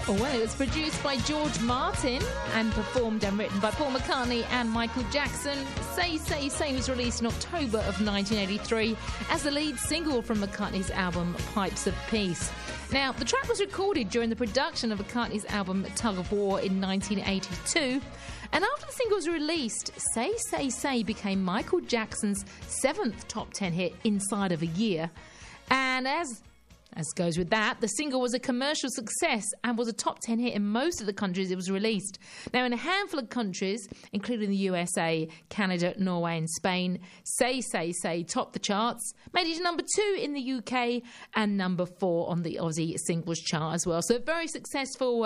Well, it was produced by George Martin and performed and written by Paul McCartney and Michael Jackson. Say, Say, Say was released in October of 1983 as the lead single from McCartney's album Pipes of Peace. Now, the track was recorded during the production of McCartney's album Tug of War in 1982. And after the single was released, Say, Say, Say became Michael Jackson's 7th top 10 hit inside of a year. And as goes with that, the single was a commercial success and was a top 10 hit in most of the countries it was released. Now, in a handful of countries, including the USA, Canada, Norway and Spain, Say, Say, Say topped the charts, made it to number 2 in the UK and number 4 on the Aussie singles chart as well. So a very successful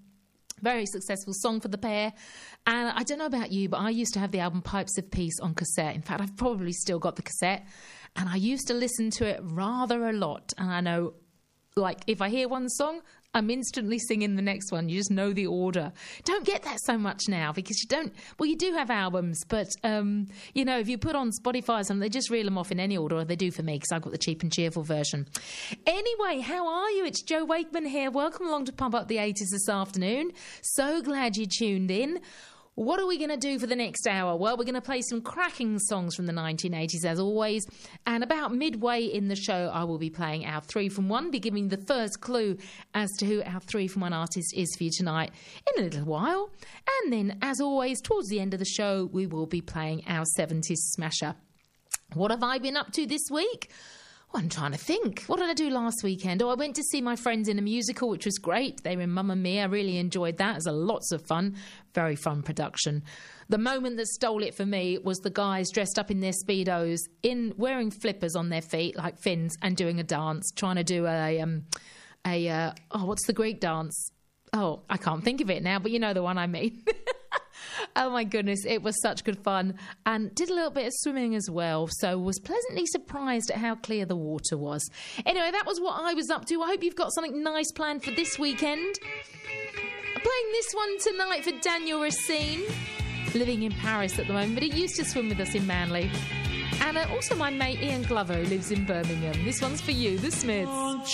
song for the pair. And I don't know about you, but I used to have the album Pipes of Peace on cassette. In fact, I've probably still got the cassette. And I used to listen to it rather a lot. And I know, like, if I hear one song, I'm instantly singing the next one. You just know the order. Don't get that so much now because you don't... Well, you do have albums, but, if you put on Spotify or something, they just reel them off in any order, or they do for me because I've got the cheap and cheerful version. Anyway, how are you? It's Jo Wakeman here. Welcome along to Pump Up the 80s this afternoon. So glad you tuned in. What are we going to do for the next hour? Well, we're going to play some cracking songs from the 1980s, as always. And about midway in the show, I will be playing our 3 from 1, be giving the first clue as to who our 3 from 1 artist is for you tonight in a little while. And then, as always, towards the end of the show, we will be playing our 70s smasher. What have I been up to this week? Well, I'm trying to think. What did I do last weekend? I went to see my friends in a musical, which was great. They were in Mamma Mia. I really enjoyed that. It was lots of fun. Very fun production. The moment that stole it for me was the guys dressed up in their Speedos, wearing flippers on their feet like fins and doing a dance, trying to do what's the Greek dance? Oh, I can't think of it now, but you know the one I mean. Oh my goodness, it was such good fun, and did a little bit of swimming as well, so was pleasantly surprised at how clear the water was. Anyway, that was what I was up to. I hope you've got something nice planned for this weekend. I'm playing this one tonight for Daniel Racine, living in Paris at the moment, but he used to swim with us in Manly. And also my mate Ian Glover, who lives in Birmingham. This one's for you, The Smiths.